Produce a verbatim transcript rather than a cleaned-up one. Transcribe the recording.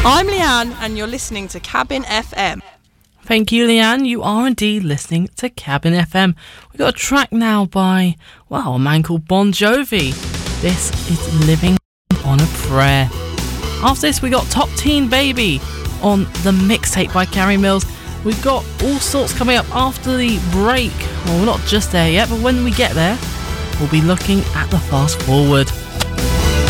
I'm Leanne, and you're listening to Cabin F M. Thank you, Leanne. You are indeed listening to Cabin F M. We got a track now by, well, a man called Bon Jovi. This is Living on a Prayer. After this, we got Top Teen Baby on the mixtape by Carrie Mills. We've got all sorts coming up after the break. Well, we're not just there yet, but when we get there, we'll be looking at the fast forward.